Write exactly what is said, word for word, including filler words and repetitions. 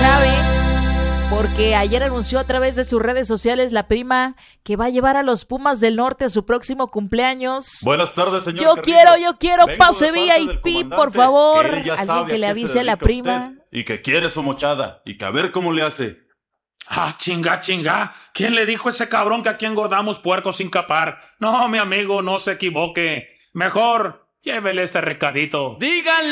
grave, porque ayer anunció a través de sus redes sociales la prima que va a llevar a los Pumas del Norte a su próximo cumpleaños. Buenas tardes, señor Yo Carrillo. quiero, yo quiero Vengo pase de parte V I del P, comandante, por favor. que él ya Alguien sabe que le a qué se avise a la dedica prima. usted Y que quiere su mochada, y que a ver cómo le hace. Ah, chinga, chinga. ¿Quién le dijo a ese cabrón que aquí engordamos puercos sin capar? No, mi amigo, no se equivoque. Mejor, llévele este recadito. Díganle